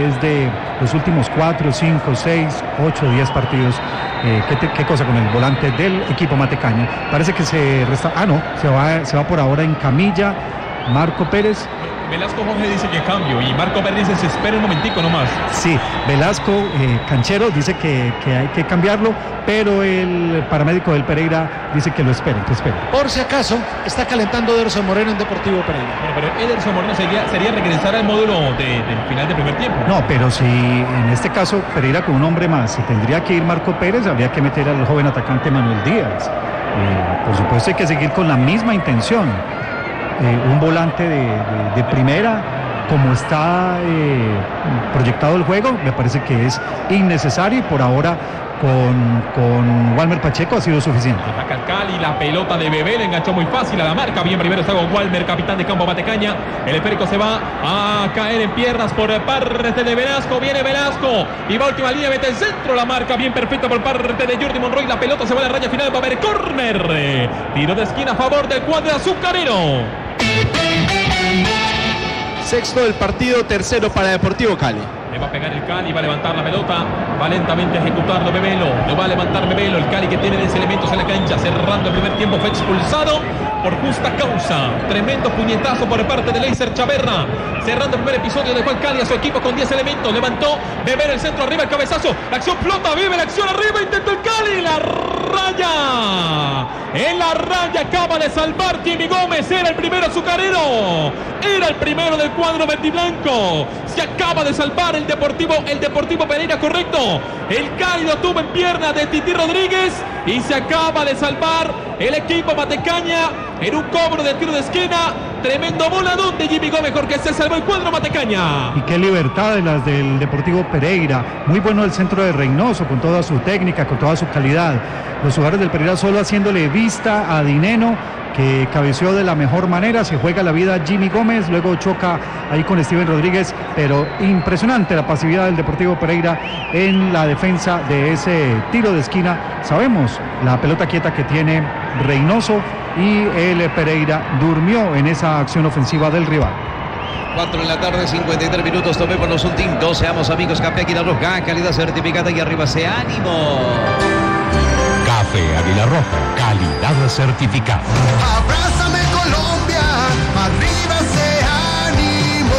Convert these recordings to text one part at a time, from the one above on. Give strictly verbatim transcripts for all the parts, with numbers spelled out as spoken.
de los últimos cuatro, cinco, seis, ocho, diez partidos. Eh, ¿qué, te, ¿Qué cosa con el volante del equipo matecaña? Parece que se resta... Ah, no, se va, se va por ahora en camilla Marco Pérez. Velasco Jorge dice que cambio y Marco Pérez dice se espera un momentico nomás. Sí, Velasco eh, Canchero dice que, que hay que cambiarlo, pero el paramédico del Pereira dice que lo espere, que espere. Por si acaso, está calentando Ederson Moreno en Deportivo Pereira. Bueno, pero Ederson Moreno sería, sería regresar al módulo de, del final del primer tiempo. No, pero si en este caso Pereira con un hombre más, si tendría que ir Marco Pérez, habría que meter al joven atacante Manuel Díaz. Eh, por supuesto hay que seguir con la misma intención. Eh, un volante de, de, de primera, como está eh, proyectado el juego, me parece que es innecesario y por ahora con, con Walmer Pacheco ha sido suficiente. Ataca el Cali, la pelota de Bebé, le enganchó muy fácil a la marca, bien primero está con Walmer, capitán de campo Matecaña, el esférico se va a caer en piernas por parte de Velasco, viene Velasco y va a última línea, mete el centro, la marca bien perfecta por parte de Jordi Monroy, la pelota se va a la raya final, va a haber córner, tiro de esquina a favor del cuadro azucarero. Sexto del partido, tercero para Deportivo Cali. Le va a pegar el Cali, va a levantar la pelota, va lentamente a ejecutarlo Bebelo, lo va a levantar Bebelo, el Cali que tiene diez elementos en la cancha, cerrando el primer tiempo, fue expulsado por justa causa, tremendo puñetazo por parte de Leiser Chaverra, cerrando el primer episodio, dejó el Cali a su equipo con diez elementos, levantó, Bebelo el centro arriba, el cabezazo, la acción flota, vive la acción arriba, intentó el Cali, la raya, en la raya acaba de salvar Jimmy Gómez, era el primero azucarero, era el primero del cuadro verdiblanco, se acaba de salvar el Deportivo, el Deportivo Pereira, correcto, el Cali lo tuvo en pierna de Titi Rodríguez y se acaba de salvar el equipo Matecaña en un cobro de tiro de esquina, tremendo voladón de Jimmy Gómez, porque se salvó el cuadro Matecaña. Y qué libertad de las del Deportivo Pereira, muy bueno el centro de Reynoso, con toda su técnica, con toda su calidad, los jugadores del Pereira solo haciéndole vista a Dineno, que cabeció de la mejor manera, se juega la vida Jimmy Gómez, luego choca ahí con Steven Rodríguez, pero impresionante la pasividad del Deportivo Pereira en la defensa de ese tiro de esquina. Sabemos la pelota quieta que tiene Reynoso y el Pereira durmió en esa acción ofensiva del rival. cuatro en la tarde, cincuenta y tres minutos, tomémonos un tinto, seamos amigos, Café Águila Roja, calidad certificada y arriba se ánimo. Café Águila Roja, calidad certificada. Abrázame Colombia, arriba se ánimo.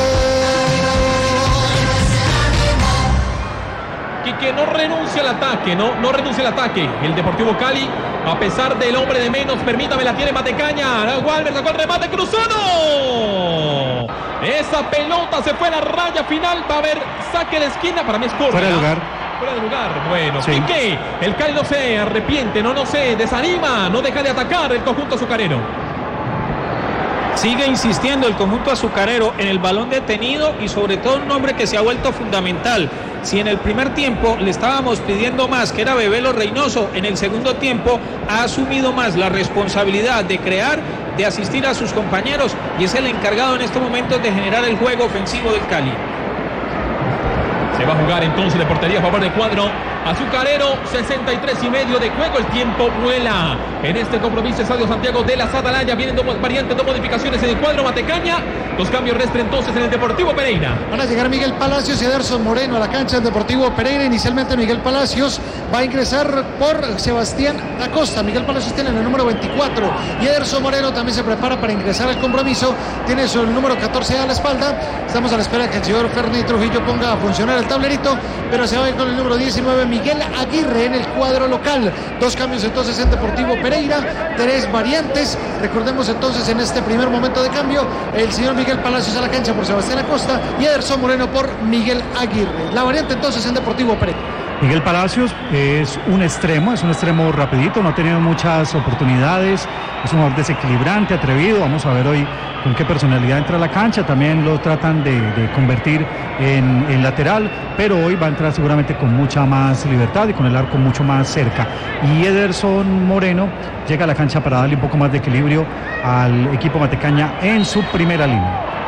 Que, que no renuncia al ataque, no, no renuncia al ataque. El Deportivo Cali, a pesar del hombre de menos, permítame, la tiene Matecaña. Walmer sacó el remate, cruzado. Esa pelota se fue a la raya final, va a haber saque de esquina, para mí es corta. Fuera de lugar. Fuera de lugar, bueno, sí. Piqué, el Cali no se arrepiente, no, no se desanima, no deja de atacar el conjunto azucarero. Sigue insistiendo el conjunto azucarero en el balón detenido y sobre todo un hombre que se ha vuelto fundamental. Si en el primer tiempo le estábamos pidiendo más, que era Bebelo Reynoso, en el segundo tiempo ha asumido más la responsabilidad de crear, de asistir a sus compañeros y es el encargado en estos momentos de generar el juego ofensivo del Cali. Se va a jugar entonces de portería a favor del cuadro azucarero, sesenta y tres y medio de juego, el tiempo vuela en este compromiso. Estadio Santiago de la Atalaya, vienen dos variantes, dos modificaciones en el cuadro Matecaña, los cambios restre entonces en el Deportivo Pereira. Van a llegar Miguel Palacios y Ederson Moreno a la cancha del Deportivo Pereira. Inicialmente Miguel Palacios va a ingresar por Sebastián Acosta. Miguel Palacios tiene el número veinticuatro y Ederson Moreno también se prepara para ingresar al compromiso, tiene su número catorce a la espalda. Estamos a la espera de que el señor Fernández Trujillo ponga a funcionar el tablerito, pero se va a ir con el número diecinueve Miguel Aguirre en el cuadro local. Dos cambios entonces en Deportivo Pereira, tres variantes. Recordemos entonces en este primer momento de cambio, el señor Miguel Palacios a la cancha por Sebastián Acosta y Ederson Moreno por Miguel Aguirre. La variante entonces en Deportivo Pereira. Miguel Palacios es un extremo, es un extremo rapidito, no ha tenido muchas oportunidades, es un jugador desequilibrante, atrevido. Vamos a ver hoy con qué personalidad entra a la cancha. También lo tratan de, de convertir en, en lateral, pero hoy va a entrar seguramente con mucha más libertad y con el arco mucho más cerca. Y Ederson Moreno llega a la cancha para darle un poco más de equilibrio al equipo Matecaña en su primera línea.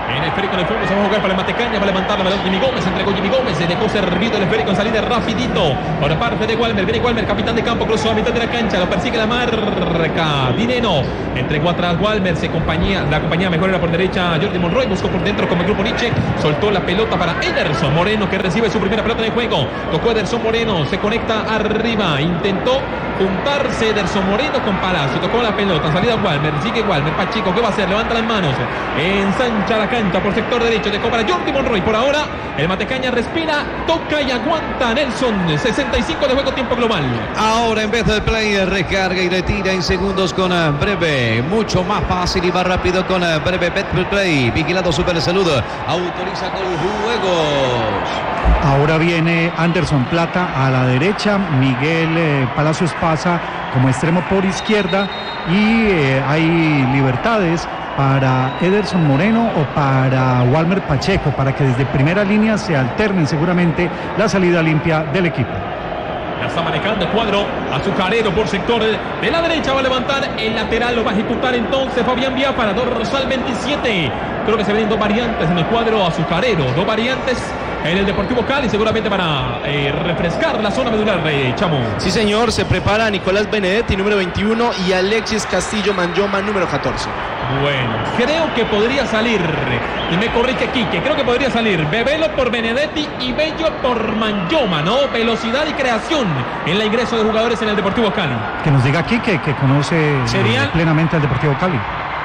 En el esférico en el fondo se va a jugar para el Matecaña, va a levantar la balón Jimmy Gómez, entregó Jimmy Gómez, se dejó servido el esférico en salida rapidito por parte de Walmer, viene Walmer, capitán de campo, cruzó a mitad de la cancha, lo persigue la marca, Dineno, entregó atrás Walmer, se compañía, la compañía mejor era por derecha Jordi Monroy, buscó por dentro como el grupo Nietzsche, soltó la pelota para Ederson Moreno que recibe su primera pelota en el juego, tocó Ederson Moreno, se conecta arriba, intentó juntarse Ederson Moreno con Palacio, tocó la pelota, salida Walmer, sigue Walmer, Pacheco, ¿qué va a hacer? Levanta las manos, ensancha la cancha por sector derecho, dejó para Jordi Monroy, por ahora el Matecaña respira, toca y aguanta Nelson, sesenta y cinco de juego, tiempo global. Ahora en vez del play, recarga y retira en segundos con uh, Breve, mucho más fácil y más rápido con uh, Breve Betplay, vigilado Super Salud, autoriza con juegos. Ahora viene Anderson Plata a la derecha, Miguel eh, Palacios pasa como extremo por izquierda y eh, hay libertades para Ederson Moreno o para Walmer Pacheco, para que desde primera línea se alternen seguramente la salida limpia del equipo. Ya está manejando el cuadro azucarero por sector de la derecha, va a levantar el lateral, lo va a ejecutar entonces Fabián Biafara, dorsal veintisiete. Creo que se ven dos variantes en el cuadro azucarero, dos variantes en el Deportivo Cali, seguramente para eh, refrescar la zona medular, eh, Chamo. Sí, señor, se prepara Nicolás Benedetti, número veintiuno, y Alexis Castillo Manyoma, número catorce. Bueno, creo que podría salir, y me corrige Quique, creo que podría salir Bebelo por Benedetti y Bello por Manyoma, ¿no? Velocidad y creación en el ingreso de jugadores en el Deportivo Cali. Que nos diga Quique, que conoce eh, plenamente al Deportivo Cali.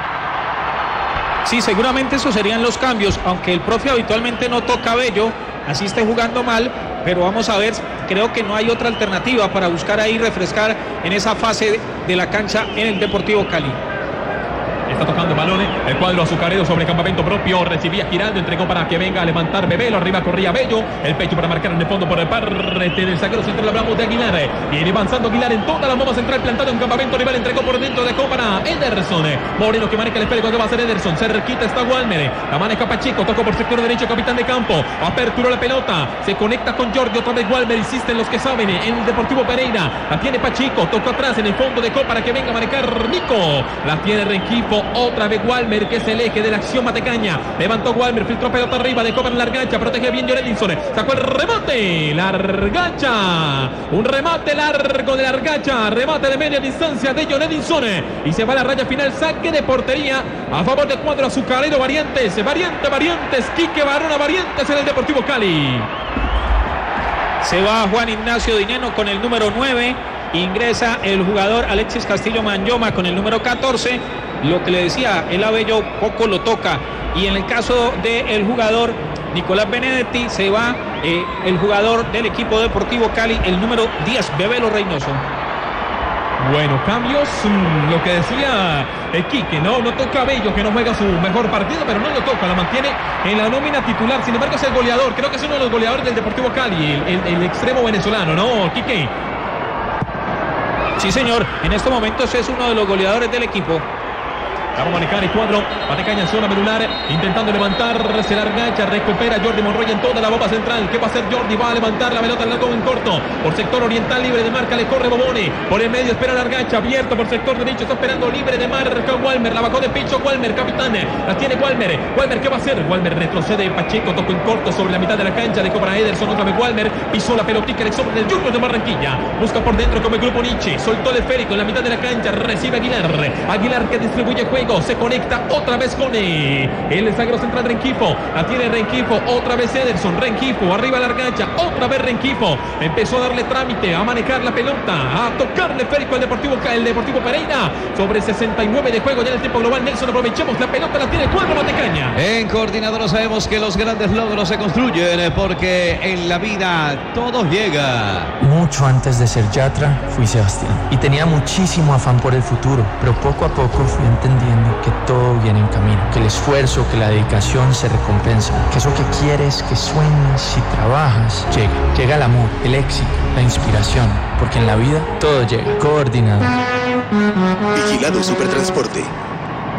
Sí, seguramente esos serían los cambios, aunque el profe habitualmente no toca a Bello, así esté jugando mal, pero vamos a ver, creo que no hay otra alternativa para buscar ahí refrescar en esa fase de la cancha en el Deportivo Cali. Está tocando balones, el cuadro azucarero sobre campamento propio, recibía girando, entregó para que venga a levantar Bebelo, arriba corría Bello, el pecho para marcar en el fondo por el parte del zaguero central, hablamos de Aguilar, viene avanzando Aguilar en toda la bomba central, plantado en campamento rival, entregó por dentro, dejó para Ederson, Moreno que maneja el esférico, que va a hacer Ederson, cerquita está Walmer, la maneja Pacheco, tocó por sector derecho, capitán de campo, aperturó la pelota, se conecta con Jordi, otra vez Walmer, insisten los que saben, en el Deportivo Pereira, la tiene Pacheco, tocó atrás en el fondo, dejó para que venga a manejar Nico, la tiene Rengifo, otra vez Walmer, que es el eje de la acción matecaña, levantó Walmer, filtró pelota arriba, dejó para Largacha, protege bien John Edinson, sacó el remate, Largacha, un remate largo de Largacha, remate de media distancia de John Edinson, y se va a la raya final, saque de portería a favor del cuadro azucarero, variantes, variante, variantes, Quique Barona, variantes en el Deportivo Cali. Se va Juan Ignacio Dineno con el número nueve, ingresa el jugador Alexis Castillo Manyoma con el número catorce, lo que le decía, el Abello poco lo toca, y en el caso del jugador Nicolás Benedetti se va eh, el jugador del equipo Deportivo Cali, el número diez, Bebelo Reynoso. Bueno, cambios, mmm, lo que decía el Quique, no, no toca a Bello, que no juega su mejor partido, pero no lo toca, lo mantiene en la nómina titular, sin embargo es el goleador, creo que es uno de los goleadores del Deportivo Cali, el, el, el extremo venezolano, ¿no, Quique? Sí, señor, en estos momentos es uno de los goleadores del equipo. Vamos a manejar el cuadro, Matecaña en zona medular, intentando levantarse, Largacha, recupera Jordi Monroy en toda la bomba central. ¿Qué va a hacer Jordi? Va a levantar la pelota al lado en corto, por sector oriental, libre de marca, le corre Bobone, por el medio espera Largacha, abierto por sector derecho, está esperando libre de marca Walmer, la bajó de pecho Walmer, capitán, la tiene Walmer, Walmer, ¿qué va a hacer? Walmer retrocede, Pacheco tocó en corto sobre la mitad de la cancha, dejó para Ederson, otra vez Walmer, pisó la pelotica, el sobre del Junior de Barranquilla, busca por dentro como el grupo Nietzsche, soltó el esférico en la mitad de la cancha, recibe Aguilar, Aguilar que distribuye juego, se conecta otra vez con el, el zaguero central Rengifo, la tiene Rengifo, otra vez Ederson, Rengifo, arriba Largacha, otra vez Rengifo, empezó a darle trámite, a manejar la pelota, a tocarle esférico al Deportivo, el Deportivo Pereira, sobre sesenta y nueve de juego ya en el tiempo global. Nelson, aprovechemos, la pelota la tiene el cuadro Matecaña. En Coordinadora sabemos que los grandes logros se construyen porque en la vida todo llega. Mucho antes de ser Yatra fui Sebastián y tenía muchísimo afán por el futuro, pero poco a poco fui entendiendo que todo viene en camino, que el esfuerzo, que la dedicación se recompensa, que eso que quieres, que sueñas y trabajas, llega. Llega el amor, el éxito, la inspiración, porque en la vida todo llega. Coordinador. Vigilado Supertransporte.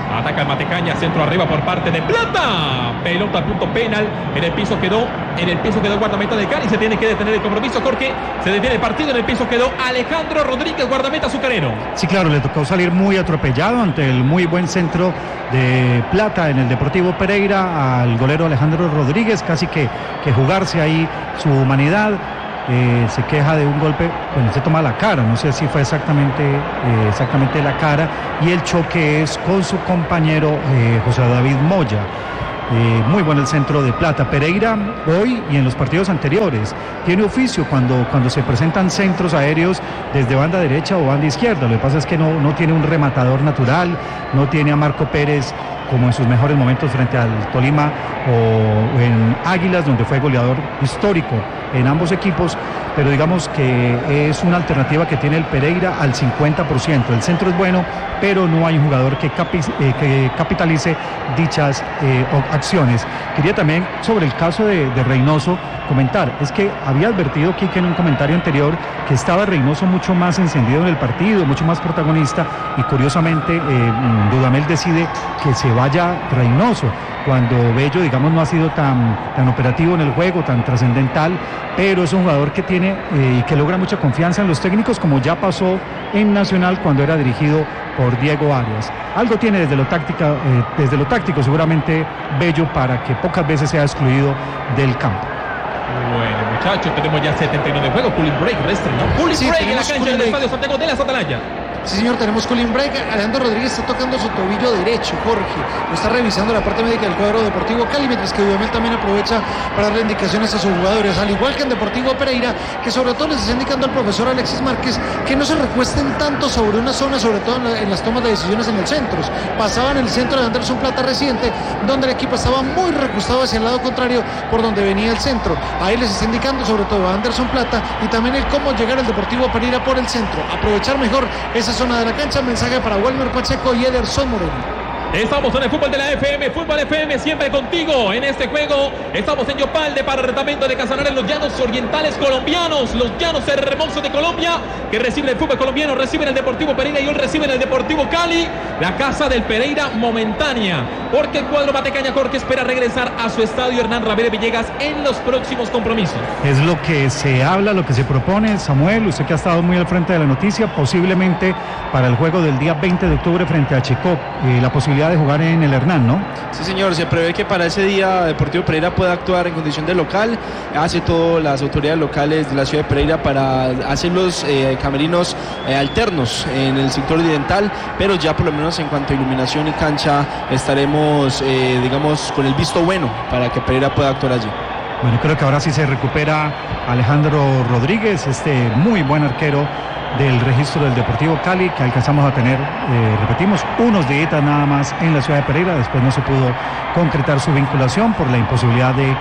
Ataca el Matecaña, centro arriba por parte de Plata. Pelota al punto penal. En el piso quedó, en el piso quedó el guardameta de Cali. Se tiene que detener el compromiso, Jorge. Se detiene el partido. En el piso quedó Alejandro Rodríguez, guardameta azucarero. Sí, claro, le tocó salir muy atropellado ante el muy buen centro de Plata en el Deportivo Pereira al golero Alejandro Rodríguez. Casi que, que jugarse ahí su humanidad. Eh, se queja de un golpe, bueno, se toma la cara, no sé si fue exactamente, eh, exactamente la cara, y el choque es con su compañero eh, José David Moya. Eh, muy bueno el centro de Plata. Pereira hoy y en los partidos anteriores tiene oficio cuando, cuando se presentan centros aéreos desde banda derecha o banda izquierda. Lo que pasa es que no, no tiene un rematador natural, no tiene a Marco Pérez como en sus mejores momentos frente al Tolima o en Águilas, donde fue goleador histórico en ambos equipos, pero digamos que es una alternativa que tiene el Pereira al cincuenta por ciento. El centro es bueno, pero no hay un jugador que, capi, eh, que capitalice dichas eh, acciones. Quería también, sobre el caso de, de Reynoso, comentar, es que había advertido Quique en un comentario anterior que estaba Reynoso mucho más encendido en el partido, mucho más protagonista, y curiosamente eh, Dudamel decide que se vaya Reynoso, cuando Bello, digamos, no ha sido tan, tan operativo en el juego, tan trascendental, pero es un jugador que tiene eh, y que logra mucha confianza en los técnicos, como ya pasó en Nacional cuando era dirigido por Diego Arias. Algo tiene desde lo, táctica, eh, desde lo táctico seguramente Bello para que pocas veces sea excluido del campo. Bueno, muchachos, tenemos ya setenta y nueve de juego, cooling break, restre, ¿no? Cooling Sí, break en la tenemos cancha cooling del break. Estadio Santiago de la Atalaya. Sí, señor, tenemos cooling break. Alejandro Rodríguez está tocando su tobillo derecho, Jorge. Lo está revisando la parte médica del cuadro Deportivo Cali, mientras que Dudamel también aprovecha para darle indicaciones a sus jugadores, al igual que en Deportivo Pereira, que sobre todo les está indicando al profesor Alexis Márquez que no se recuesten tanto sobre una zona, sobre todo en, la, en las tomas de decisiones en los centros. Pasaban en el centro de Anderson Plata reciente, donde el equipo estaba muy recostado hacia el lado contrario por donde venía el centro. Ahí les está indicando sobre todo a Anderson Plata y también el cómo llegar al Deportivo Pereira por el centro, aprovechar mejor esa zona de la cancha. Mensaje para Walmer Pacheco y Ederson Moreno. Estamos en el fútbol de la F M, Fútbol F M, siempre contigo en este juego. Estamos en Yopal, departamento de Casanare, en los llanos orientales colombianos, los llanos hermosos de Colombia, que reciben el fútbol colombiano, reciben el Deportivo Pereira y hoy reciben el Deportivo Cali, la casa del Pereira momentánea, porque el cuadro Matecaña Jorge espera regresar a su estadio Hernán Ramírez Villegas en los próximos compromisos. Es lo que se habla, lo que se propone. Samuel, usted que ha estado muy al frente de la noticia, posiblemente para el juego del día veinte de octubre frente a Chicó, eh, la posibilidad de jugar en el Hernán, ¿no? Sí, señor, se prevé que para ese día Deportivo Pereira pueda actuar en condición de local. Hace todo las autoridades locales de la ciudad de Pereira para hacer los eh, camerinos eh, alternos en el sector oriental, pero ya por lo menos en cuanto a iluminación y cancha estaremos, eh, digamos, con el visto bueno para que Pereira pueda actuar allí. Bueno, creo que ahora sí se recupera Alejandro Rodríguez, este muy buen arquero del registro del Deportivo Cali, que alcanzamos a tener, eh, repetimos, unos días nada más en la ciudad de Pereira. Después no se pudo concretar su vinculación por la imposibilidad de, de,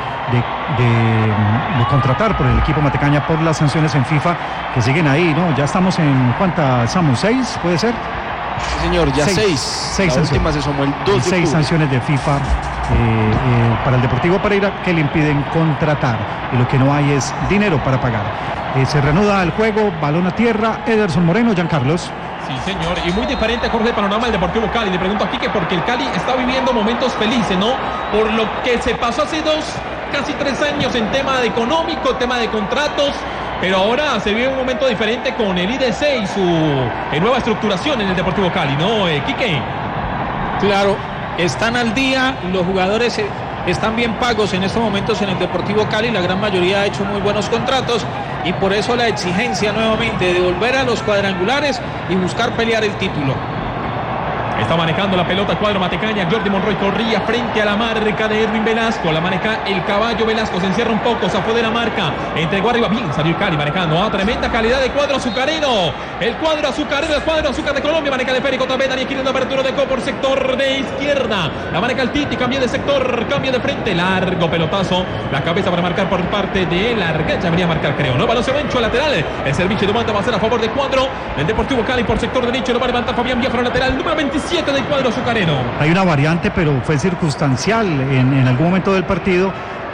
de, de contratar por el equipo Matecaña por las sanciones en FIFA que siguen ahí, ¿no? Ya estamos en, ¿cuántas? ¿Estamos? ¿Seis? ¿Puede ser? Sí, señor, ya seis. Seis, seis la última se sumó el dos de octubre. Seis sanciones de FIFA eh, eh, para el Deportivo Pereira que le impiden contratar, y lo que no hay es dinero para pagar. Eh, se reanuda el juego, balón a tierra, Ederson Moreno, Giancarlos. Sí, señor, y muy diferente, Jorge, el panorama del Deportivo Cali. Le pregunto aquí que porque el Cali está viviendo momentos felices, ¿no? Por lo que se pasó hace dos, casi tres años en tema de económico, tema de contratos, pero ahora se vive un momento diferente con el I D C y su eh, nueva estructuración en el Deportivo Cali, ¿no, eh, Quique? Claro, están al día, los jugadores eh, están bien pagos en estos momentos en el Deportivo Cali, la gran mayoría ha hecho muy buenos contratos y por eso la exigencia nuevamente de volver a los cuadrangulares y buscar pelear el título. Está manejando la pelota cuadro Matecaña. Jordi Monroy corría frente a la marca de Edwin Velasco. La maneja el caballo Velasco. Se encierra un poco. Se fue de la marca. Entregó arriba. Bien salió Cali manejando. Ah, tremenda calidad de cuadro azucarero. El cuadro azucarero. El cuadro azúcar de Colombia. Maneja de Férico. Otra vez Daniel quiere una apertura de Co por sector de izquierda. La maneja el Titi. Cambia de sector. Cambia de frente. Largo pelotazo. La cabeza para marcar por parte de Larga. Ya venía a marcar, creo, ¿no? Balón se va ancho lateral. El servicio de manda va a ser a favor de cuadro del Deportivo Cali por sector derecho. Lo va a levantar Fabián Biafra lateral. Número veintisiete del cuadro azucarero. Hay una variante, pero fue circunstancial en, en algún momento del partido,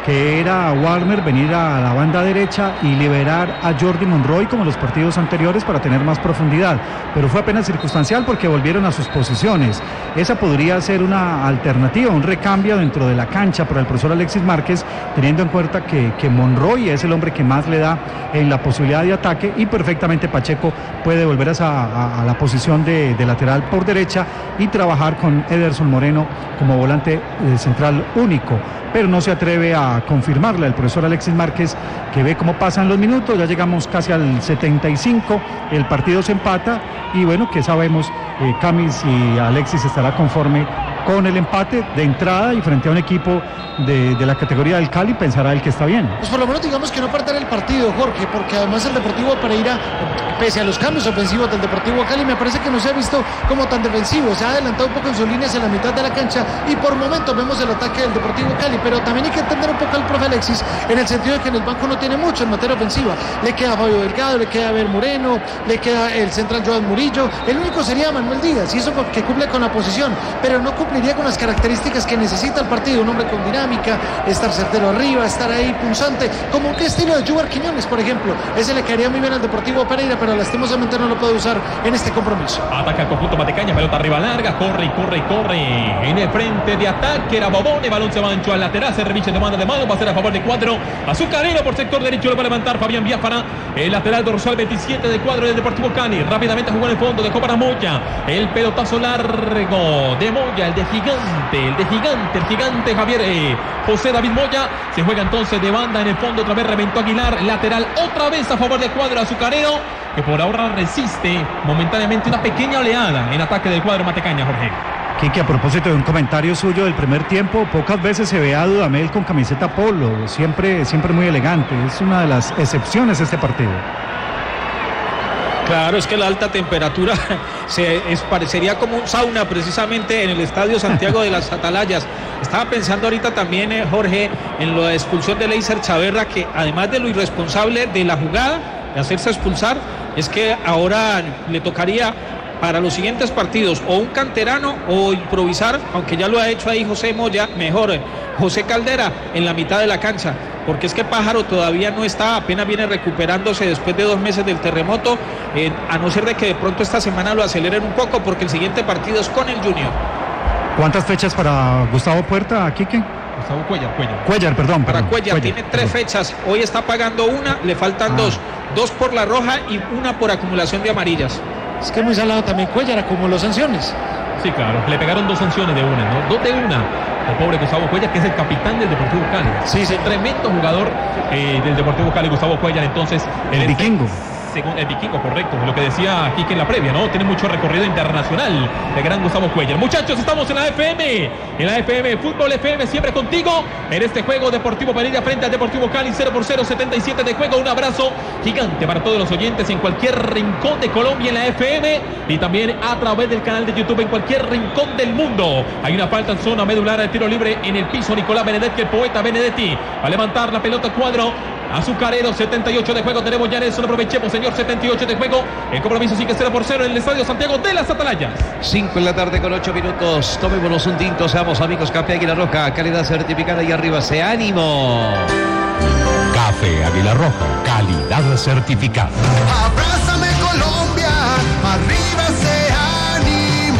que era Warner venir a la banda derecha y liberar a Jordi Monroy como en los partidos anteriores para tener más profundidad, pero fue apenas circunstancial porque volvieron a sus posiciones. Esa podría ser una alternativa, un recambio dentro de la cancha para el profesor Alexis Márquez, teniendo en cuenta que, que Monroy es el hombre que más le da en la posibilidad de ataque y perfectamente Pacheco puede volver a, esa, a, a la posición de, de lateral por derecha y trabajar con Ederson Moreno como volante eh, central único, pero no se atreve a confirmarle al profesor Alexis Márquez, que ve cómo pasan los minutos. Ya llegamos casi al setenta y cinco, el partido se empata y bueno, que sabemos, eh, Camis y Alexis estará conforme con el empate de entrada y frente a un equipo de, de la categoría del Cali pensará el que está bien. Pues por lo menos digamos que no perder el partido, Jorge, porque además el Deportivo Pereira, pese a los cambios ofensivos del Deportivo Cali, me parece que no se ha visto como tan defensivo, se ha adelantado un poco en sus líneas en la mitad de la cancha y por momentos vemos el ataque del Deportivo Cali, pero también hay que entender un poco al profe Alexis en el sentido de que en el banco no tiene mucho en materia ofensiva, le queda Fabio Delgado, le queda Abel Moreno, le queda el central Joan Murillo, el único sería Manuel Díaz y eso porque cumple con la posición, pero no cumpliría con las características que necesita el partido, un hombre con dinámica, estar certero arriba, estar ahí punzante, como un estilo de Juber Quiñones, por ejemplo. Ese le caería muy bien al Deportivo Pereira, pero lastimosamente no lo puede usar en este compromiso. Ataca el conjunto Matecaña, pelota arriba larga, corre y corre y corre. En el frente de ataque era Bobone, balón se va ancho al lateral, se reviche de mano de mano, va a ser a favor de Cuadro. Azucarero por sector derecho, lo va a levantar Fabián Biafara, el lateral dorsal veintisiete de Cuadro del Deportivo Cali. Rápidamente jugó en el fondo, dejó para Moya, el pelotazo largo de Moya, el de Gigante, el de Gigante, el Gigante Javier eh, José David Moya. Se juega entonces de banda en el fondo, otra vez reventó Aguilar, lateral otra vez a favor de Cuadro. Azucarero, que por ahora resiste momentáneamente una pequeña oleada en ataque del Cuadro Matecaña, Jorge. Quique, a propósito de un comentario suyo del primer tiempo, pocas veces se ve a Dudamel con camiseta polo, siempre, siempre muy elegante, es una de las excepciones de este partido. Claro, es que la alta temperatura se es, parecería como un sauna precisamente en el Estadio Santiago de las Atalayas. Estaba pensando ahorita también, eh, Jorge, en la expulsión de Leiser Chaverra, que además de lo irresponsable de la jugada, de hacerse expulsar, es que ahora le tocaría para los siguientes partidos o un canterano o improvisar, aunque ya lo ha hecho ahí José Moya, mejor José Caldera en la mitad de la cancha, porque es que Pájaro todavía no está, apenas viene recuperándose después de dos meses del terremoto, eh, a no ser de que de pronto esta semana lo aceleren un poco, porque el siguiente partido es con el Junior. ¿Cuántas fechas para Gustavo Puerta, Quique? Gustavo Cuellar, Cuellar. Cuellar, perdón. Para perdón, Cuellar, Cuellar, tiene tres perdón. fechas, hoy está pagando una, le faltan ah. dos, dos por la roja y una por acumulación de amarillas. Es que es muy salado también Cuellar, acumuló sanciones. Sí, claro, le pegaron dos sanciones de una, ¿no? Dos de una. El pobre Gustavo Cuellar, que es el capitán del Deportivo Cali. Sí, es sí. un tremendo jugador eh, del Deportivo Cali, Gustavo Cuellar. Entonces, el, el vikingo. Según el vikingo, correcto. Lo que decía Quique en la previa, ¿no? Tiene mucho recorrido internacional de gran Gustavo Cuellar. Muchachos, estamos en la F M. En la F M, Fútbol F M, siempre contigo. En este juego, Deportivo Pereira frente al Deportivo Cali, cero por cero, setenta y siete de juego. Un abrazo gigante para todos los oyentes en cualquier rincón de Colombia en la F M y también a través del canal de YouTube en cualquier rincón del mundo. Hay una falta en zona medular de tiro libre en el piso. Nicolás Benedetti, el poeta Benedetti, va a levantar la pelota Cuadro. Azucarero, setenta y ocho de juego. Tenemos ya eso, aprovechemos, señor. Setenta y ocho de juego. El compromiso sigue cero por cero en el Estadio Santiago de las Atalayas. cinco en la tarde con ocho minutos. Tomémonos un tinto, seamos amigos. Café Águila Roja, calidad certificada y arriba se ánimo. Café Águila Roja, calidad certificada. Abrázame Colombia, arriba se ánimo.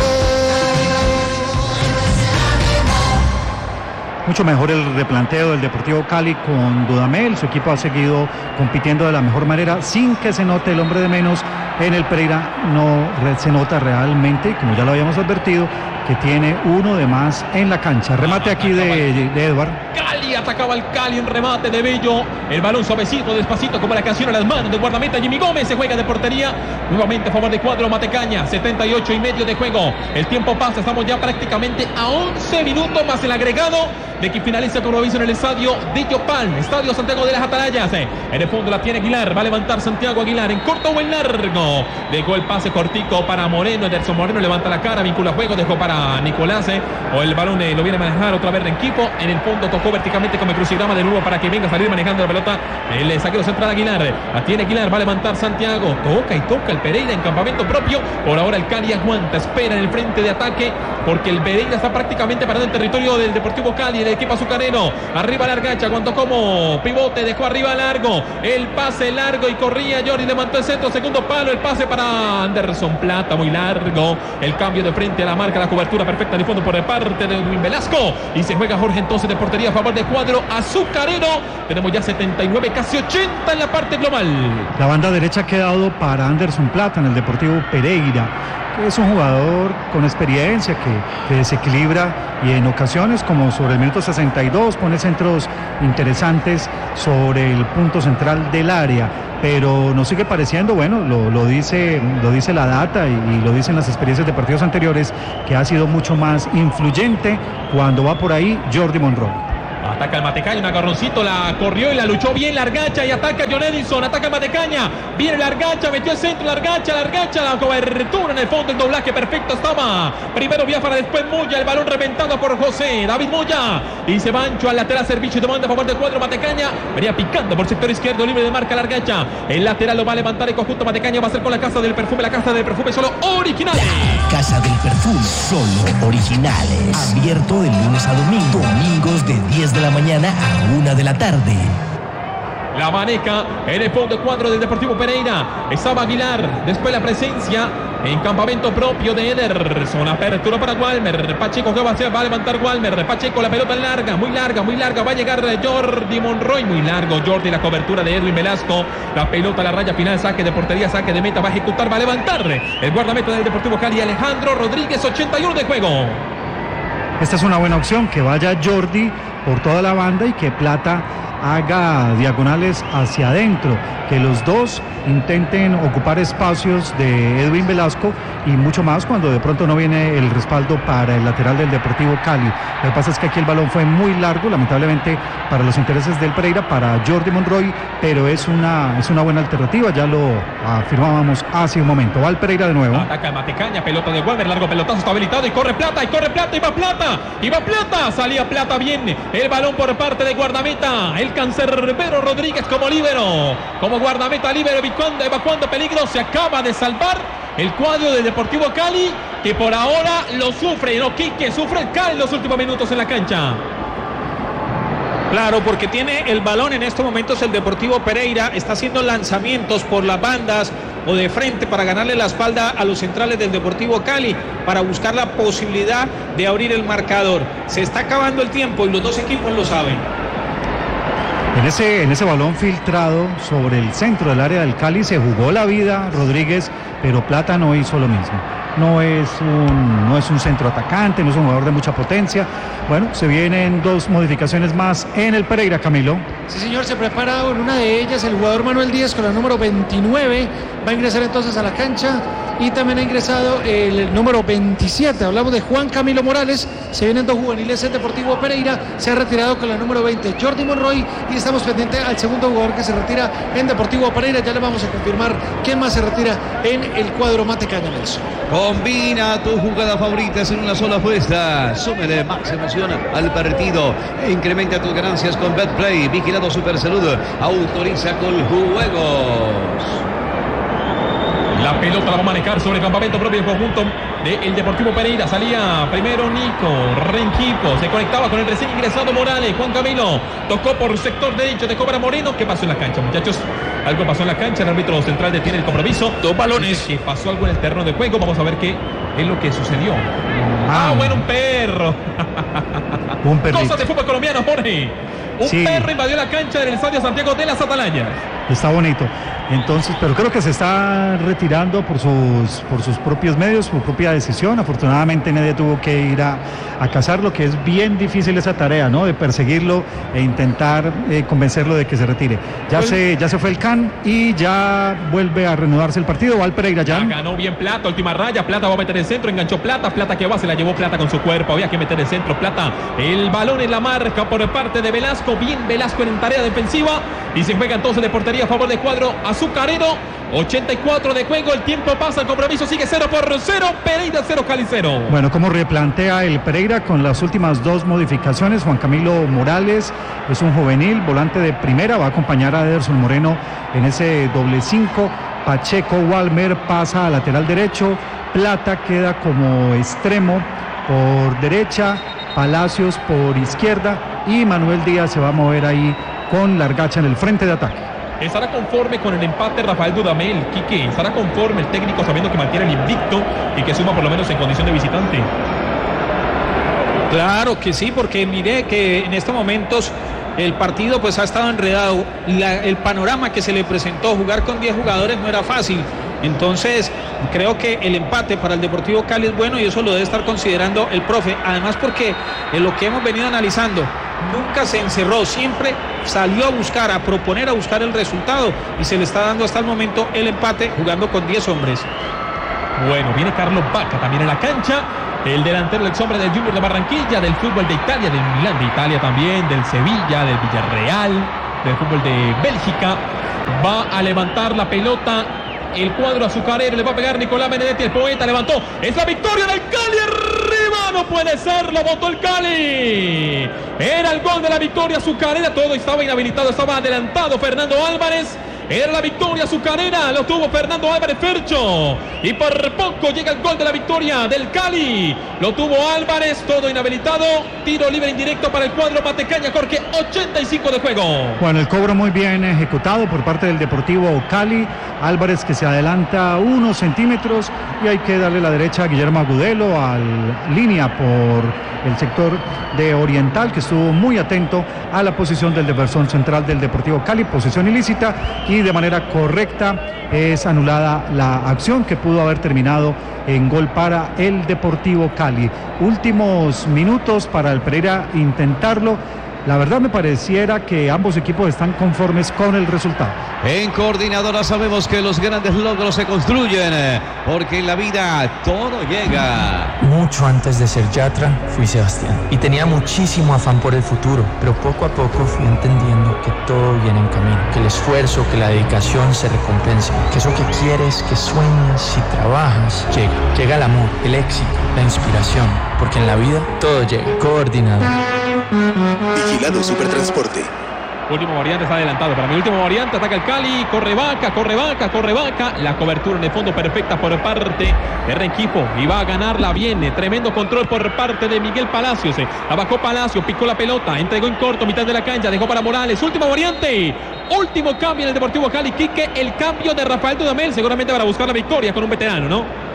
Mucho mejor el replanteo del Deportivo Cali con Dudamel. Su equipo ha seguido compitiendo de la mejor manera sin que se note el hombre de menos. En el Pereira no se nota realmente, como ya lo habíamos advertido, que tiene uno de más en la cancha. Remate aquí de, de Edward. Cali, atacaba al Cali en remate de Bello. El balón suavecito, despacito, como la canción a las manos del guardameta Jimmy Gómez. Se juega de portería. Nuevamente a favor de Cuadro Matecaña. setenta y ocho y medio de juego. El tiempo pasa. Estamos ya prácticamente a once minutos más el agregado de que finaliza el compromiso en el estadio de Yopal, Estadio Santiago de las Atalayas. En el fondo la tiene Aguilar. Va a levantar Santiago Aguilar en corto o en largo. Dejó el pase cortico para Moreno. Ederson Moreno levanta la cara, vincula juego. Dejó para para Nicolás, eh, o el balón eh, lo viene a manejar otra vez Renquico. En el fondo tocó verticalmente como el crucigrama de nuevo para que venga a salir manejando la pelota el saqueo central Aguilar. La tiene Aguilar, va a levantar Santiago. Toca y toca el Pereira en campamento propio. Por ahora el Cali aguanta, espera en el frente de ataque porque el Pereira está prácticamente parado en territorio del Deportivo Cali, el equipo azucarero. Arriba Largacha, cuando como pivote, dejó arriba largo. El pase largo y corría Jordi, levantó el centro, segundo palo, el pase para Anderson Plata, muy largo. El cambio de frente a la marca, la cobertura perfecta de fondo por parte de Edwin Velasco. Y se juega Jorge entonces de portería a favor del cuadro azucarero. Tenemos ya setenta y nueve, casi ochenta en la parte global. La banda derecha ha quedado para Anderson Plata en el Deportivo Pereira, que es un jugador con experiencia que, que desequilibra y en ocasiones, como sobre el minuto sesenta y dos, pone centros interesantes sobre el punto central del área, pero nos sigue pareciendo, bueno, lo, lo, dice, lo dice la data y, y lo dicen las experiencias de partidos anteriores, que ha sido mucho más influyente cuando va por ahí Jordi Monroy. Ataca el Matecaña, un agarroncito, la corrió y la luchó bien Largacha y ataca John Edison, ataca el Matecaña, viene Largacha, metió el centro, Largacha, Largacha, la cobertura en el fondo, el doblaje perfecto estaba. Primero Biafara, después Moya, el balón reventado por José, David Moya, y se va ancho al lateral, servicio y tomando a favor del cuadro Matecaña, venía picando por sector izquierdo, libre de marca Largacha, el lateral lo va a levantar el conjunto Matecaña, va a ser con la casa del perfume, la casa del perfume solo originales. La casa del perfume, solo originales, abierto de lunes a domingo, domingos de diez de la mañana a una de la tarde. La maneca en el fondo cuadro del Deportivo Pereira. Estaba Aguilar. Después la presencia en campamento propio de Ederson. Apertura para Walmer. Pacheco que va a hacer, va a levantar Walmer. Pacheco, la pelota larga, muy larga, muy larga. Va a llegar Jordi Monroy. Muy largo Jordi, la cobertura de Edwin Velasco. La pelota a la raya final, saque de portería, saque de meta. Va a ejecutar, va a levantar el guardameta del Deportivo Cali, Alejandro Rodríguez, ochenta y uno de juego. Esta es una buena opción, que vaya Jordi por toda la banda y que Plata haga diagonales hacia adentro, que los dos intenten ocupar espacios de Edwin Velasco y mucho más cuando de pronto no viene el respaldo para el lateral del Deportivo Cali. Lo que pasa es que aquí el balón fue muy largo, lamentablemente para los intereses del Pereira, para Jordi Monroy, pero es una, es una buena alternativa, ya lo afirmábamos hace un momento. Va el Pereira de nuevo. Ataca el Matecaña, pelota de Walmer, largo pelotazo, está habilitado y corre Plata, y corre Plata, y va Plata, y va Plata, salía Plata bien, el balón por parte de guardameta, el cancerbero Rodríguez como líbero, como guardameta líbero, evacuando, evacuando peligro, se acaba de salvar el cuadro del Deportivo Cali, que por ahora lo sufre, no Quique, sufre el Cali en los últimos minutos en la cancha. Claro, porque tiene el balón en estos momentos el Deportivo Pereira, está haciendo lanzamientos por las bandas o de frente para ganarle la espalda a los centrales del Deportivo Cali, para buscar la posibilidad de abrir el marcador. Se está acabando el tiempo y los dos equipos lo saben. En ese, en ese balón filtrado sobre el centro del área del Cali se jugó la vida Rodríguez, pero Plata no hizo lo mismo. No es un, no es un centro atacante, no es un jugador de mucha potencia. Bueno, se vienen dos modificaciones más en el Pereira, Camilo. Sí, señor, se prepara en una de ellas el jugador Manuel Díaz con la número veintinueve. Va a ingresar entonces a la cancha. Y también ha ingresado el número veintisiete. Hablamos de Juan Camilo Morales. Se vienen dos juveniles en Deportivo Pereira. Se ha retirado con la número veinte Jordi Monroy. Y estamos pendientes al segundo jugador que se retira en Deportivo Pereira. Ya le vamos a confirmar quién más se retira en el cuadro Matecaña, Nelson. Combina tu jugada favorita en una sola apuesta. Súmele más emoción al partido. E incrementa tus ganancias con BetPlay. Vigilado Supersalud. Autoriza con juegos. La pelota la va a manejar sobre el campamento propio del conjunto del Deportivo Pereira. Salía primero Nico Renquico, se conectaba con el recién ingresado Morales. Juan Camilo tocó por sector derecho de Cobra Moreno. ¿Qué pasó en la cancha, muchachos? Algo pasó en la cancha, el árbitro central detiene el compromiso. Dos balones. Que pasó algo en el terreno de juego. Vamos a ver qué es lo que sucedió. Ah, ah bueno, un perro. Un perrito. Cosas de fútbol colombiano, Jorge. Un sí. perro invadió la cancha del estadio Santiago de las Atalayas. Está bonito. Entonces, pero creo que se está retirando por sus, por sus propios medios, por propia decisión. Afortunadamente nadie tuvo que ir a, a cazarlo, que es bien difícil esa tarea, ¿no? De perseguirlo e intentar eh, convencerlo de que se retire. Ya pues, se, ya se fue el Can y ya vuelve a reanudarse el partido. Va al Pereira ya. Ya ganó bien Plata, última raya. Plata va a meter el centro, enganchó Plata. Plata que va, se la llevó Plata con su cuerpo. Había que meter el centro, Plata. El balón en la marca por parte de Velasco. Bien Velasco en tarea defensiva. Y se juega entonces de portería a favor del cuadro azucarero. ochenta y cuatro de juego, el tiempo pasa, el compromiso sigue cero por cero, Pereira cero, Cali cero. Bueno, ¿cómo replantea el Pereira con las últimas dos modificaciones? Juan Camilo Morales es un juvenil, volante de primera, va a acompañar a Ederson Moreno en ese doble cinco. Pacheco Walmer pasa a lateral derecho, Plata queda como extremo por derecha, Palacios por izquierda y Manuel Díaz se va a mover ahí con Largacha en el frente de ataque. ¿Estará conforme con el empate Rafael Dudamel, Quique? ¿Estará conforme el técnico sabiendo que mantiene el invicto y que suma por lo menos en condición de visitante? Claro que sí, porque mire que en estos momentos el partido pues ha estado enredado. La, el panorama que se le presentó, jugar con diez jugadores no era fácil. Entonces creo que el empate para el Deportivo Cali es bueno y eso lo debe estar considerando el profe. Además porque en lo que hemos venido analizando, nunca se encerró, siempre salió a buscar, a proponer, a buscar el resultado y se le está dando hasta el momento el empate jugando con diez hombres. Bueno, viene Carlos Vaca también en la cancha, el delantero, el ex hombre del Junior de Barranquilla, del fútbol de Italia, del Milán de Italia también, del Sevilla, del Villarreal, del fútbol de Bélgica. Va a levantar la pelota el cuadro azucarero, le va a pegar Nicolás Benedetti, el poeta levantó, es la victoria del Cali, arriba, no puede ser, lo botó el Cali, era el gol de la victoria azucarera, todo estaba inhabilitado, estaba adelantado Fernando Álvarez, era la victoria azucarera, lo tuvo Fernando Álvarez Fercho, y por poco llega el gol de la victoria del Cali, lo tuvo Álvarez, todo inhabilitado, tiro libre indirecto para el cuadro Matecaña, Jorge, ochenta y cinco de juego. Bueno, el cobro muy bien ejecutado por parte del Deportivo Cali, Álvarez que se adelanta unos centímetros y hay que darle la derecha a Guillermo Agudelo, a línea por el sector de Oriental, que estuvo muy atento a la posición del defensor central del Deportivo Cali, posición ilícita, y de manera correcta es anulada la acción que pudo haber terminado en gol para el Deportivo Cali. Últimos minutos para el Pereira intentarlo. La verdad me pareciera que ambos equipos están conformes con el resultado. En Coordinadora sabemos que los grandes logros se construyen, porque en la vida todo llega. Mucho antes de ser Yatra, fui Sebastián. Y tenía muchísimo afán por el futuro, pero poco a poco fui entendiendo que todo viene en camino. Que el esfuerzo, que la dedicación se recompensa. Que eso que quieres, que sueñas y trabajas, llega. Llega el amor, el éxito, la inspiración. Porque en la vida todo llega. Coordinadora. Vigilado Supertransporte. Último variante está adelantado. Para mi último variante ataca el Cali. Corre Vaca, corre Vaca, corre Vaca. La cobertura en el fondo perfecta por parte de Renquifo. Y va a ganarla. Viene. Tremendo control por parte de Miguel Palacios. La bajó Palacios, picó la pelota. Entregó en corto, mitad de la cancha. Dejó para Morales. Última variante. Último cambio en el Deportivo Cali. Quique, el cambio de Rafael Dudamel. Seguramente para buscar la victoria con un veterano, ¿no?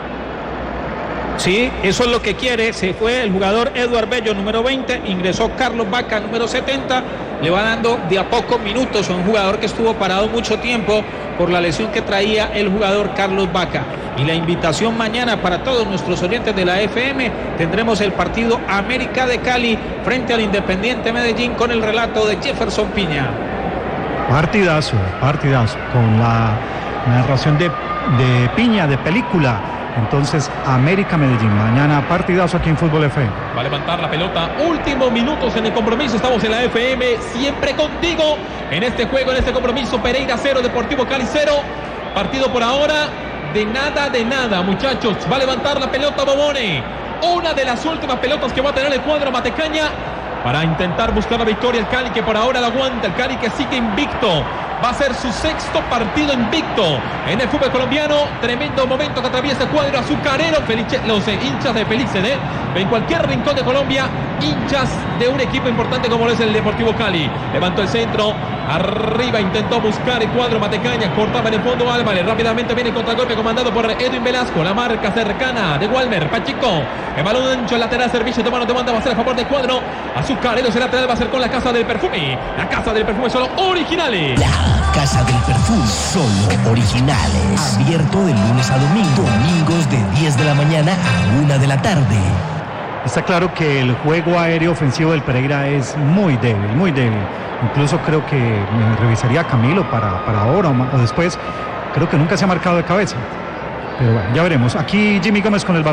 Sí, eso es lo que quiere. Se fue el jugador Eduard Bello, número veinte. Ingresó Carlos Vaca, número setenta. Le va dando de a pocos minutos a un jugador que estuvo parado mucho tiempo por la lesión que traía el jugador Carlos Vaca. Y la invitación mañana para todos nuestros oyentes de la F M. Tendremos el partido América de Cali frente al Independiente Medellín con el relato de Jefferson Piña. Partidazo, partidazo. Con la narración de, de Piña, de película. Entonces, América Medellín, mañana partidazo aquí en Fútbol F M. Va a levantar la pelota, últimos minutos en el compromiso, estamos en la F M, siempre contigo en este juego, en este compromiso. Pereira cero, Deportivo Cali cero, partido por ahora de nada, de nada, muchachos. Va a levantar la pelota Bobone, una de las últimas pelotas que va a tener el cuadro Matecaña para intentar buscar la victoria. El Cali que por ahora la aguanta, el Cali que sigue invicto. Va a ser su sexto partido invicto en el fútbol colombiano. Tremendo momento que atraviesa el cuadro azucarero. Felice, los eh, hinchas de Felices, ¿eh? En cualquier rincón de Colombia, hinchas de un equipo importante como lo es el Deportivo Cali. Levantó el centro, arriba intentó buscar el cuadro Matecaña. Cortaba en el fondo Álvarez. Rápidamente viene el contragolpe comandado por Edwin Velasco. La marca cercana de Walmer. Pacheco. El balón ancho, el lateral, servicio de mano de banda va a ser a favor del cuadro azucarero. El lateral va a ser con la Casa del Perfume. La Casa del Perfume solo originales. La Casa del Perfume, solo originales. Abierto de lunes a domingo. Domingos de diez de la mañana a una de la tarde. Está claro que el juego aéreo ofensivo del Pereira es muy débil, muy débil. Incluso creo que me revisaría a Camilo para, para ahora o, o después. Creo que nunca se ha marcado de cabeza. Pero bueno, ya veremos. Aquí Jimmy Gómez con el balón.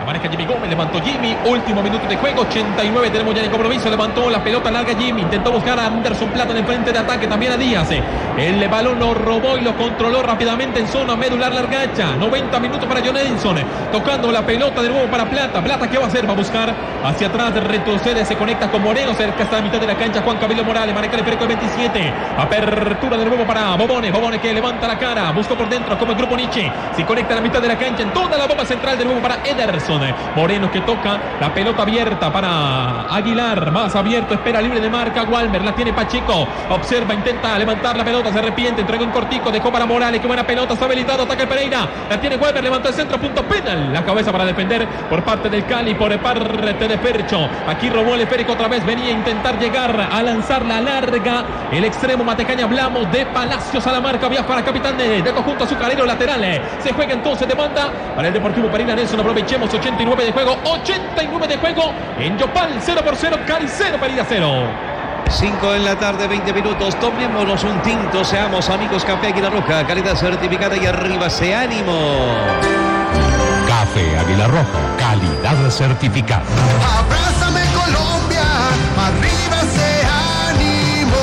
maneja Jimmy Gómez, levantó Jimmy, último minuto de juego, ochenta y nueve, tenemos ya en compromiso, levantó la pelota larga Jimmy, intentó buscar a Anderson Plata en el frente de ataque, también a Díaz, el balón lo robó y lo controló rápidamente en zona medular largacha, noventa minutos para John Edinson, tocando la pelota de nuevo para Plata, Plata ¿qué va a hacer? Va a buscar hacia atrás, retrocede, se conecta con Moreno, cerca hasta la mitad de la cancha, Juan Camilo Morales, maneja el esférico el veintisiete, apertura de nuevo para Bobone, Bobone que levanta la cara, busca por dentro como el grupo Nietzsche, se conecta a la mitad de la cancha, en toda la bomba central de nuevo para Ederson, Moreno que toca la pelota abierta para Aguilar, más abierto, espera libre de marca, Walmer, la tiene Pacheco, observa, intenta levantar la pelota, se arrepiente, entrega un cortico, dejó para Morales, qué buena pelota, está habilitado, ataca el Pereira, la tiene Walmer, levantó el centro, punto penal, la cabeza para defender por parte del Cali, por parte de Percho, aquí robó el esférico otra vez, venía a intentar llegar a lanzar la larga, el extremo Matecaña, hablamos de Palacios a la marca, viaja para capitán de, de conjunto azucarero lateral, se juega entonces, demanda para el Deportivo Pereira, Nelson, aprovechemos, ochenta y nueve de juego, ochenta y nueve de juego, en Yopal, cero por cero, Cali cero, Pereira cero. cinco en la tarde, veinte minutos, tomémonos un tinto, seamos amigos, Café Águila Roja, calidad certificada y arriba se ánimo. Café Águila Roja, calidad certificada. Abrázame Colombia, arriba se ánimo.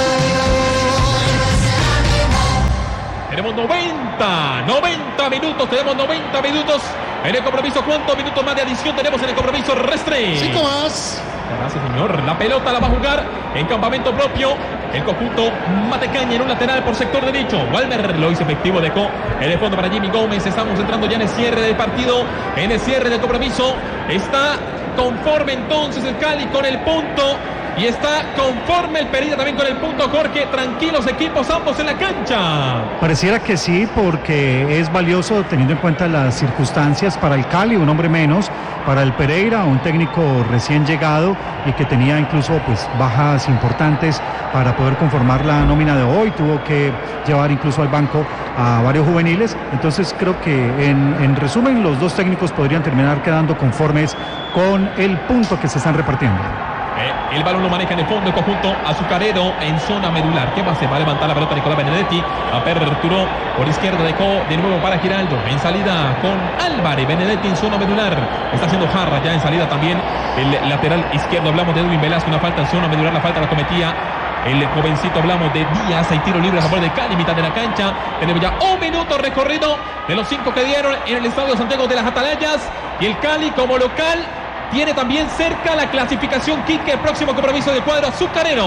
Tenemos noventa, noventa minutos, tenemos noventa minutos en el compromiso. ¿Cuántos minutos más de adición tenemos en el compromiso, Restre? Cinco más. Gracias, señor. La pelota la va a jugar en campamento propio el conjunto Matecaña en un lateral por sector derecho. Walmer lo hizo efectivo, dejó en el fondo para Jimmy Gómez. Estamos entrando ya en el cierre del partido, en el cierre del compromiso. Está conforme entonces el Cali con el punto y está conforme el Pereira también con el punto. Jorge, tranquilos equipos ambos en la cancha. Pareciera que sí, porque es valioso teniendo en cuenta las circunstancias para el Cali, un hombre menos, para el Pereira, un técnico recién llegado y que tenía incluso pues bajas importantes para poder conformar la nómina de hoy, tuvo que llevar incluso al banco a varios juveniles, entonces creo que en, en resumen los dos técnicos podrían terminar quedando conformes con el punto que se están repartiendo. Eh, el balón lo maneja en el fondo el conjunto azucarero en zona medular. ¿Qué va a hacer? Va a levantar la pelota Nicolás Benedetti. Aperturó por izquierda, dejó de nuevo para Giraldo. En salida con Álvarez. Benedetti en zona medular. Está haciendo jarra ya en salida también. El lateral izquierdo, hablamos de Edwin Velasco. Una falta en zona medular. La falta la cometía el jovencito, hablamos de Díaz. Hay tiro libre a favor de Cali, mitad de la cancha. Tenemos ya un minuto recorrido de los cinco que dieron en el Estadio Santiago de las Atalayas. Y el Cali como local tiene también cerca la clasificación, Quique, el próximo compromiso del cuadro azucarero.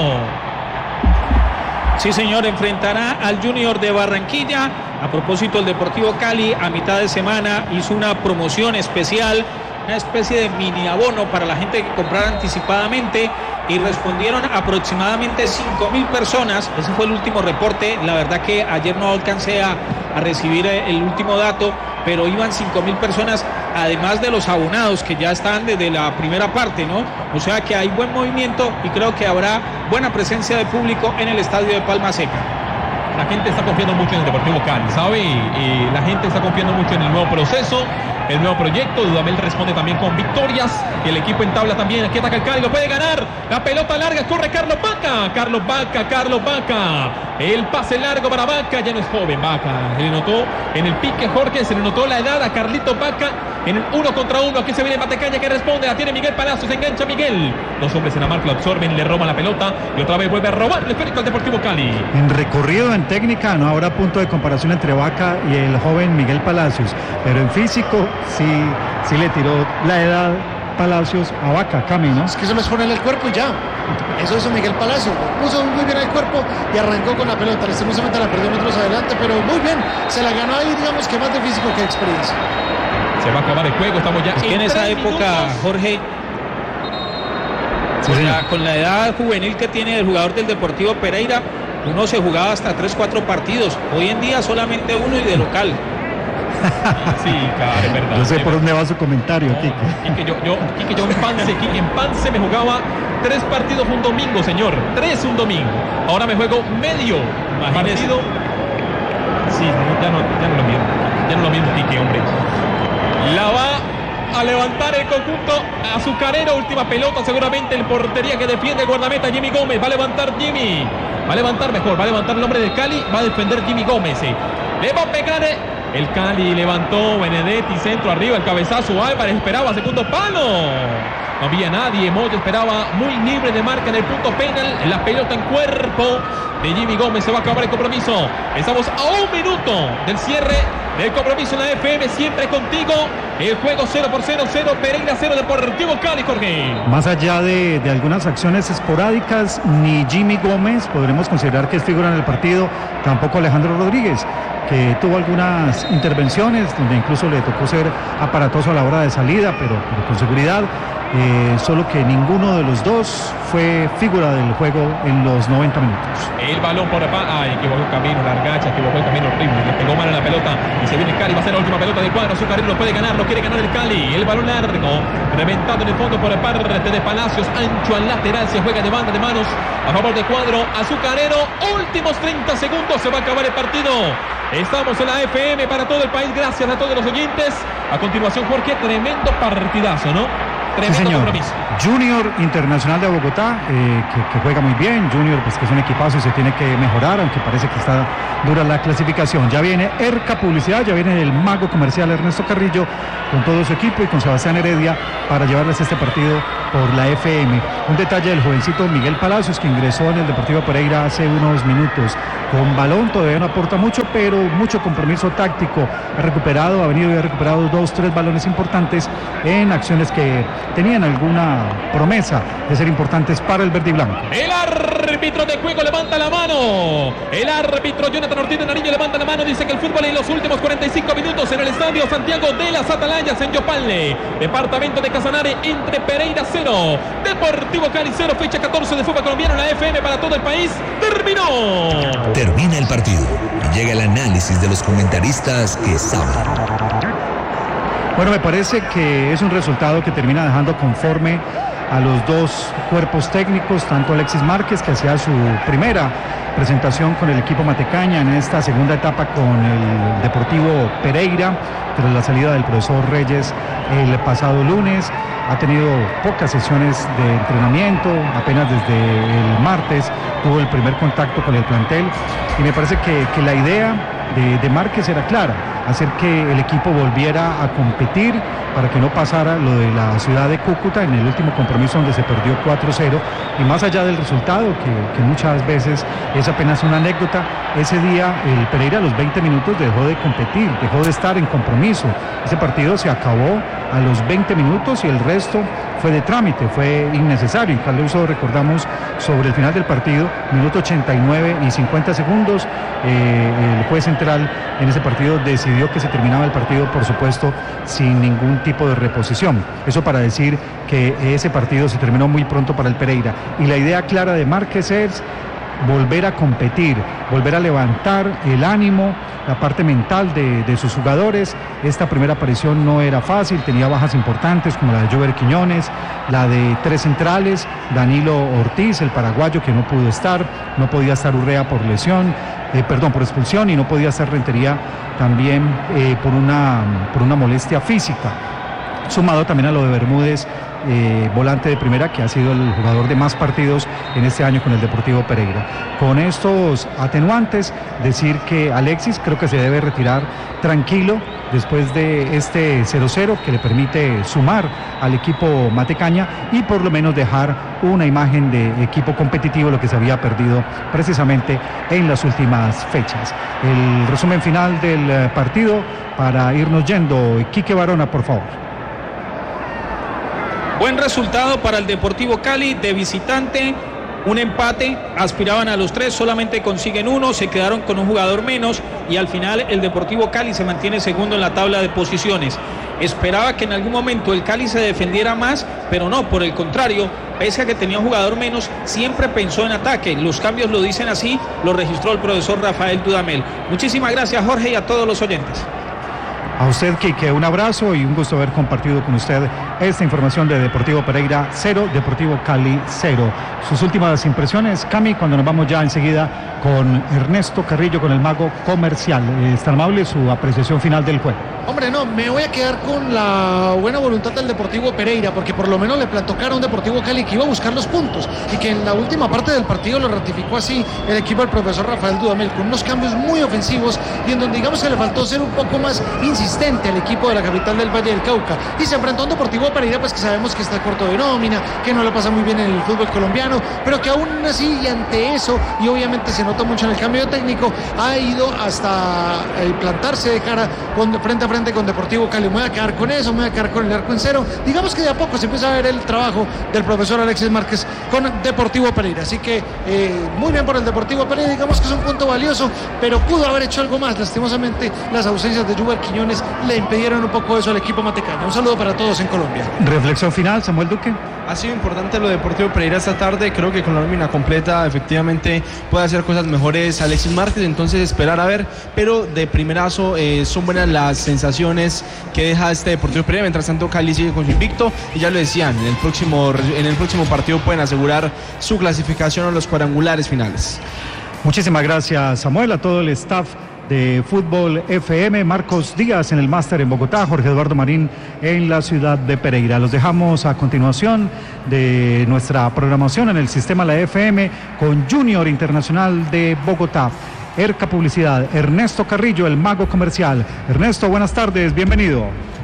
Sí, señor, enfrentará al Junior de Barranquilla. A propósito, el Deportivo Cali a mitad de semana hizo una promoción especial, una especie de mini abono para la gente que comprara anticipadamente y respondieron aproximadamente cinco mil personas. Ese fue el último reporte. La verdad que ayer no alcancé a, a recibir el último dato, pero iban cinco mil personas, además de los abonados que ya están desde la primera parte, ¿no? O sea que hay buen movimiento y creo que habrá buena presencia de público en el estadio de Palma Seca. La gente está confiando mucho en el Deportivo Cali, ¿sabe? Y, y la gente está confiando mucho en el nuevo proceso, el nuevo proyecto. Dudamel responde también con victorias. El equipo en tabla también. Aquí ataca el Cali, lo puede ganar. La pelota larga, corre Carlos Vaca. Carlos Vaca, Carlos Vaca. El pase largo para Vaca. Ya no es joven Vaca. Se le notó en el pique, Jorge, se le notó la edad a Carlito Vaca en el uno contra uno. Aquí se viene Matecaña que responde. La tiene Miguel Palacios, se engancha Miguel. Dos hombres en la marca lo absorben, le roban la pelota y otra vez vuelve a robar el esférico al Deportivo Cali. En recorrido, en técnica, no habrá punto de comparación entre Vaca y el joven Miguel Palacios, pero en físico sí, sí le tiró la edad Palacios a Vaca, Cami, ¿no? Es que eso no es ponerle el cuerpo y ya. Eso hizo Miguel Palacios. Puso muy bien el cuerpo y arrancó con la pelota. Lastimosamente la perdió metros adelante, pero muy bien. Se la ganó ahí, digamos que más de físico que de experiencia. Se va a acabar el juego, estamos ya es que en esa época, minutos. Jorge, sí, con, la, con la edad juvenil que tiene el jugador del Deportivo Pereira, uno se jugaba hasta tres, cuatro partidos. Hoy en día solamente uno y de local. Sí, claro, es verdad. Yo sé es por verdad. dónde va su comentario, no, Quique. Quique, yo, yo, Quique, yo en Pance, Quique, en Pance me jugaba tres partidos un domingo, señor. Tres un domingo. Ahora me juego medio Imagínese. partido. Sí, no, ya no, ya no lo mismo. Ya no lo mismo, Quique, hombre. La va a levantar el conjunto azucarero. Última pelota, seguramente el portería que defiende el guardameta Jimmy Gómez. Va a levantar Jimmy. Va a levantar mejor. Va a levantar el hombre del Cali. Va a defender Jimmy Gómez. Eh. Le va a pegar. Eh. El Cali levantó, Benedetti, centro arriba, el cabezazo, Álvarez esperaba segundo palo. No había nadie, Moya esperaba muy libre de marca en el punto penal. La pelota en cuerpo de Jimmy Gómez, se va a acabar el compromiso. Estamos a un minuto del cierre del compromiso en la F M, siempre contigo. El juego cero por cero, cero Pereira, cero Deportivo Cali, Jorge. Más allá de, de algunas acciones esporádicas, ni Jimmy Gómez podremos considerar que es figura en el partido, tampoco Alejandro Rodríguez, que tuvo algunas intervenciones donde incluso le tocó ser aparatoso a la hora de salida, pero, pero con seguridad. Eh, solo que ninguno de los dos fue figura del juego en los noventa minutos. El balón por acá, ay, equivocó el camino, Largacha, equivocó el camino horrible, le pegó mal a la pelota y se viene el Cali, va a ser la última pelota del cuadro, su carril lo puede ganar, lo quiere ganar el Cali, el balón largo, reventado en el fondo por parte de Palacios, ancho al lateral, se juega de banda de manos a favor del cuadro azucarero, últimos treinta segundos, se va a acabar el partido. Estamos en la F M para todo el país, gracias a todos los oyentes. A continuación, Jorge, tremendo partidazo, ¿no? Tremendo sí, señor. Compromiso. Junior Internacional de Bogotá, eh, que, que juega muy bien. Junior, pues que es un equipazo y se tiene que mejorar, aunque parece que está dura la clasificación. Ya viene Erca Publicidad, ya viene el mago comercial Ernesto Carrillo con todo su equipo y con Sebastián Heredia para llevarles este partido por la F M. Un detalle del jovencito Miguel Palacios, que ingresó en el Deportivo Pereira hace unos minutos. Con balón todavía no aporta mucho, pero mucho compromiso táctico. Ha recuperado, ha venido y ha recuperado dos, tres balones importantes en acciones que tenían alguna promesa de ser importantes para el verde y blanco. El árbitro de juego levanta la mano. El árbitro Jonathan Ortiz de Nariño levanta la mano. Dice que el fútbol en los últimos cuarenta y cinco minutos en el estadio Santiago de las Atalayas en Yopal, departamento de Casanare, entre Pereira cero, Deportivo Cali cero, fecha catorce de fútbol colombiano en la F M para todo el país. Terminó. Termina el partido y llega el análisis de los comentaristas que saben. Bueno, me parece que es un resultado que termina dejando conforme a los dos cuerpos técnicos, tanto Alexis Márquez, que hacía su primera presentación con el equipo Matecaña en esta segunda etapa con el Deportivo Pereira, tras la salida del profesor Reyes el pasado lunes. Ha tenido pocas sesiones de entrenamiento, apenas desde el martes tuvo el primer contacto con el plantel y me parece que, que la idea de, de Márquez era clara, hacer que el equipo volviera a competir para que no pasara lo de la ciudad de Cúcuta en el último compromiso donde se perdió cuatro cero, y más allá del resultado, que, que muchas veces es apenas una anécdota, ese día el Pereira a los veinte minutos dejó de competir, dejó de estar en compromiso. Ese partido se acabó a los veinte minutos y el resto fue de trámite, fue innecesario. Incluso recordamos sobre el final del partido, minuto ochenta y nueve y cincuenta segundos, eh, el juez central en ese partido decidió que se terminaba el partido, por supuesto, sin ningún tipo de reposición. Eso para decir que ese partido se terminó muy pronto para el Pereira. Y la idea clara de Márquez es volver a competir, volver a levantar el ánimo, la parte mental de, de sus jugadores. Esta primera aparición no era fácil, tenía bajas importantes como la de Jover Quiñones, la de tres centrales, Danilo Ortiz, el paraguayo, que no pudo estar, no podía estar Urrea por lesión, eh, perdón, por expulsión, y no podía estar Rentería también eh, por, una, por una molestia física. Sumado también a lo de Bermúdez, eh, volante de primera, que ha sido el jugador de más partidos en este año con el Deportivo Pereira. Con estos atenuantes, decir que Alexis creo que se debe retirar tranquilo después de este cero cero que le permite sumar al equipo Matecaña y por lo menos dejar una imagen de equipo competitivo, lo que se había perdido precisamente en las últimas fechas. El resumen final del partido para irnos yendo. Quique Barona, por favor. Buen resultado para el Deportivo Cali de visitante, un empate, aspiraban a los tres, solamente consiguen uno, se quedaron con un jugador menos y al final el Deportivo Cali se mantiene segundo en la tabla de posiciones. Esperaba que en algún momento el Cali se defendiera más, pero no, por el contrario, pese a que tenía un jugador menos, siempre pensó en ataque. Los cambios lo dicen así, lo registró el profesor Rafael Dudamel. Muchísimas gracias, Jorge, y a todos los oyentes. A usted, Quique, un abrazo y un gusto haber compartido con usted esta información de Deportivo Pereira cero, Deportivo Cali cero. Sus últimas impresiones, Cami, cuando nos vamos ya enseguida con Ernesto Carrillo, con el mago comercial. Es tan amable su apreciación final del juego. Hombre, no, me voy a quedar con la buena voluntad del Deportivo Pereira, porque por lo menos le plantó cara a un Deportivo Cali que iba a buscar los puntos y que en la última parte del partido lo ratificó así el equipo del profesor Rafael Dudamel, con unos cambios muy ofensivos y en donde digamos que le faltó ser un poco más insistente al equipo de la capital del Valle del Cauca. Y se enfrentó a un Deportivo Pereira pues que sabemos que está corto de nómina, que no le pasa muy bien en el fútbol colombiano, pero que aún así y ante eso, y obviamente se nota mucho en el cambio técnico, ha ido hasta eh, plantarse de cara con, frente a frente con Deportivo Cali. Me voy a quedar con eso, me voy a quedar con el arco en cero. Digamos que de a poco se empieza a ver el trabajo del profesor Alexis Márquez con Deportivo Pereira. Así que eh, muy bien por el Deportivo Pereira, digamos que es un punto valioso, pero pudo haber hecho algo más. Lastimosamente las ausencias de Yuber Quiñones le impidieron un poco eso al equipo matecaño. Un saludo para todos en Colombia. Reflexión final, Samuel Duque. Ha sido importante lo de Deportivo Pereira esta tarde. Creo que con la nómina completa efectivamente puede hacer cosas mejores Alexis Márquez, entonces esperar a ver, pero de primerazo eh, son buenas las sensaciones que deja este Deportivo Pereira. Mientras tanto Cali sigue con su invicto y ya lo decían, en el próximo, en el próximo partido pueden asegurar su clasificación a los cuadrangulares finales. Muchísimas gracias, Samuel, a todo el staff de Fútbol F M, Marcos Díaz en el máster en Bogotá, Jorge Eduardo Marín en la ciudad de Pereira. Los dejamos a continuación de nuestra programación en el sistema La F M con Junior Internacional de Bogotá. Erca Publicidad, Ernesto Carrillo, el mago comercial. Ernesto, buenas tardes, bienvenido.